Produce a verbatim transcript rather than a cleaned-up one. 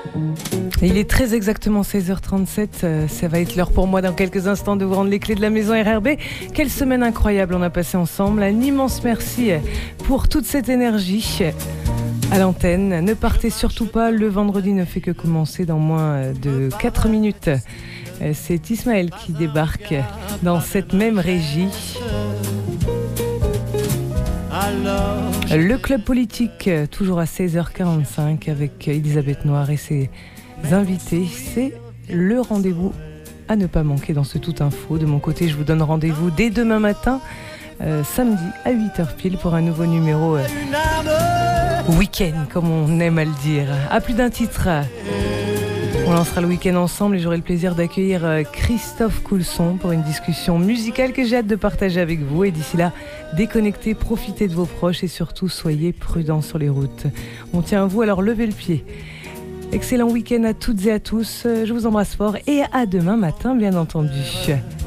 Il est très exactement seize heures trente-sept, ça va être l'heure pour moi dans quelques instants de vous rendre les clés de la maison R R B. Quelle semaine incroyable on a passé ensemble, un immense merci pour toute cette énergie à l'antenne. Ne partez surtout pas, le vendredi ne fait que commencer dans moins de quatre minutes. C'est Ismaël qui débarque dans cette même régie. Le club politique, toujours à seize heures quarante-cinq avec Elisabeth Noir et ses invités. C'est le rendez-vous à ne pas manquer dans ce Tout Info. De mon côté, je vous donne rendez-vous dès demain matin, euh, samedi à huit heures pile pour un nouveau numéro euh, week-end, comme on aime à le dire. À plus d'un titre. On lancera le week-end ensemble et j'aurai le plaisir d'accueillir Christophe Coulson pour une discussion musicale que j'ai hâte de partager avec vous. Et d'ici là, déconnectez, profitez de vos proches et surtout soyez prudents sur les routes. On tient à vous, alors levez le pied. Excellent week-end à toutes et à tous. Je vous embrasse fort et à demain matin, bien entendu.